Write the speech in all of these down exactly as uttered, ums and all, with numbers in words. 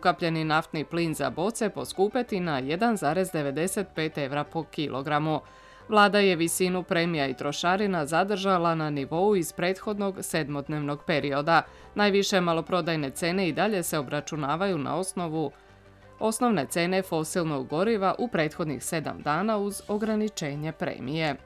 ukapljeni naftni plin za boce poskupeti na jedan zarez devedeset pet evra po kilogramu. Vlada je visinu premija i trošarina zadržala na nivou iz prethodnog sedmodnevnog perioda. Najviše maloprodajne cene i dalje se obračunavaju na osnovu osnovne cene fosilnog goriva u prethodnih sedam dana uz ograničenje premije.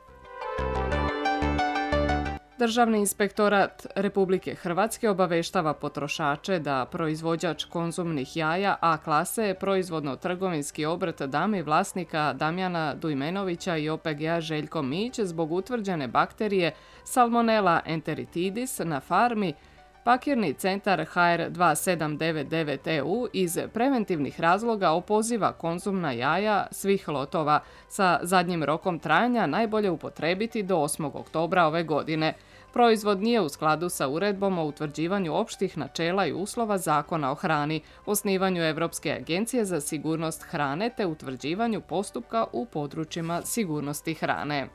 Državni inspektorat Republike Hrvatske obaveštava potrošače da proizvođač konzumnih jaja A klase, proizvodno-trgovinski obrt Dami vlasnika Damjana Dujmenovića i O P G-a Željko Mić zbog utvrđene bakterije Salmonella enteritidis na farmi Pakirni centar H R dva sedam devet devet E U iz preventivnih razloga opoziva konzumna jaja svih lotova sa zadnjim rokom trajanja najbolje upotrebiti do osmog oktobra ove godine. Proizvod nije u skladu sa uredbom o utvrđivanju opštih načela i uslova Zakona o hrani, osnivanju Europske agencije za sigurnost hrane te utvrđivanju postupka u područjima sigurnosti hrane.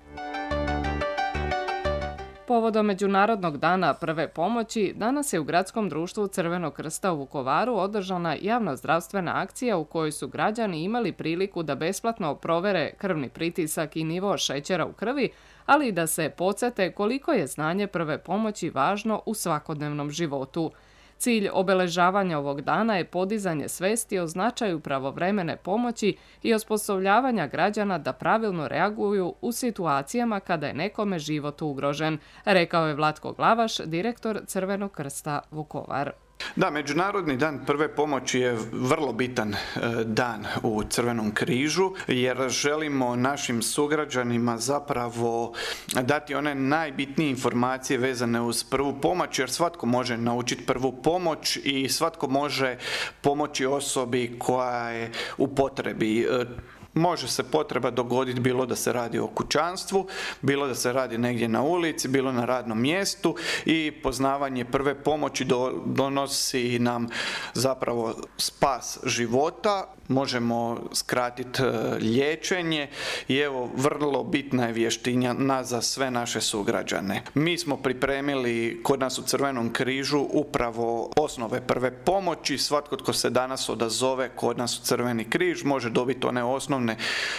Povodom Međunarodnog dana prve pomoći, danas je u Gradskom društvu Crvenog krsta u Vukovaru održana javnozdravstvena akcija u kojoj su građani imali priliku da besplatno provere krvni pritisak i nivo šećera u krvi, ali i da se podsjete koliko je znanje prve pomoći važno u svakodnevnom životu. Cilj obeležavanja ovog dana je podizanje svesti o značaju pravovremene pomoći i osposobljavanja građana da pravilno reaguju u situacijama kada je nekome život ugrožen, rekao je Vlatko Glavaš, direktor Crvenog krsta Vukovar. Da, Međunarodni dan prve pomoći je vrlo bitan e, dan u Crvenom križu jer želimo našim sugrađanima zapravo dati one najbitnije informacije vezane uz prvu pomoć jer svatko može naučiti prvu pomoć i svatko može pomoći osobi koja je u potrebi. E, Može se potreba dogoditi bilo da se radi o kućanstvu, bilo da se radi negdje na ulici, bilo na radnom mjestu i poznavanje prve pomoći do, donosi nam zapravo spas života. Možemo skratiti liječenje i evo vrlo bitna je vještina za sve naše sugrađane. Mi smo pripremili kod nas u Crvenom križu upravo osnove prve pomoći. Svatko tko se danas odazove kod nas u Crveni križ može dobiti one osnovne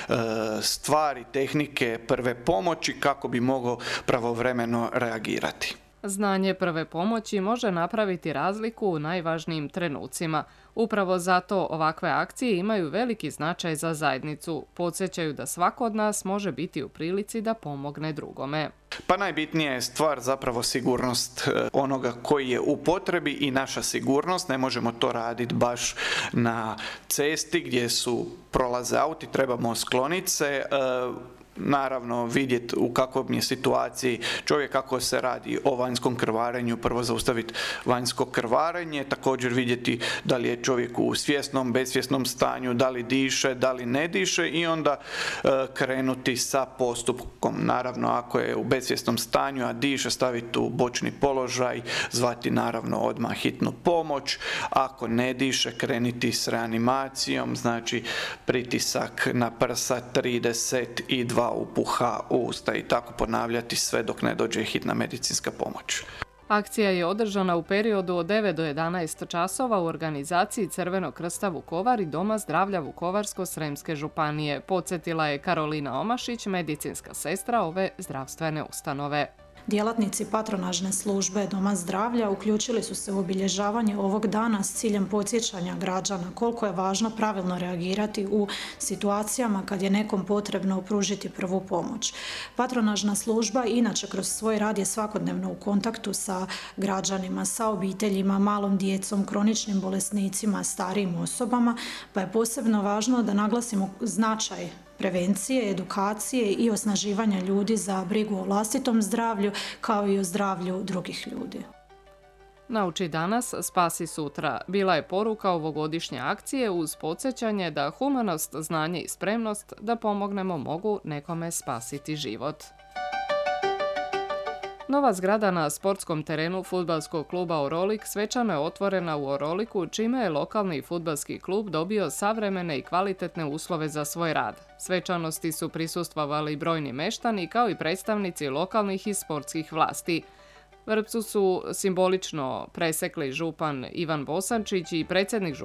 stvari, tehnike prve pomoći kako bi mogao pravovremeno reagirati. Znanje prve pomoći može napraviti razliku u najvažnijim trenucima. Upravo zato ovakve akcije imaju veliki značaj za zajednicu. Podsjećaju da svako od nas može biti u prilici da pomogne drugome. Pa najbitnija je stvar zapravo sigurnost onoga koji je u potrebi i naša sigurnost. Ne možemo to raditi baš na cesti gdje su prolaze auti, trebamo skloniti se. Naravno vidjeti u kakvom je situaciji čovjek, kako se radi o vanjskom krvarenju, prvo zaustaviti vanjsko krvarenje, također vidjeti da li je čovjek u svjesnom, besvjesnom stanju, da li diše, da li ne diše i onda e, krenuti sa postupkom. Naravno ako je u besvjesnom stanju, a diše, staviti u bočni položaj, zvati naravno odmah hitnu pomoć. Ako ne diše, krenuti s reanimacijom, znači pritisak na prsa trideset dva upuha u usta i tako ponavljati sve dok ne dođe hitna medicinska pomoć. Akcija je održana u periodu od devet do jedanaest časova u organizaciji Crvenog krsta Vukovar i Doma zdravlja Vukovarsko-sremske županije, podsjetila je Karolina Omašić, medicinska sestra ove zdravstvene ustanove. Djelatnici patronažne službe Doma zdravlja uključili su se u obilježavanje ovog dana s ciljem podsjećanja građana koliko je važno pravilno reagirati u situacijama kad je nekom potrebno pružiti prvu pomoć. Patronažna služba inače kroz svoj rad je svakodnevno u kontaktu sa građanima, sa obiteljima, malom djecom, kroničnim bolesnicima, starijim osobama, pa je posebno važno da naglasimo značaj prevencije, edukacije i osnaživanja ljudi za brigu o vlastitom zdravlju kao i o zdravlju drugih ljudi. Nauči danas, spasi sutra. Bila je poruka ovogodišnje akcije uz podsjećanje da humanost, znanje i spremnost da pomognemo mogu nekome spasiti život. Nova zgrada na sportskom terenu fudbalskog kluba Orolik svečano je otvorena u Oroliku, čime je lokalni fudbalski klub dobio savremene i kvalitetne uslove za svoj rad. Svečanosti su prisustvovali brojni meštani kao i predstavnici lokalnih i sportskih vlasti. Vrpcu su simbolično presekli župan Ivan Bosančić i predsjednik županije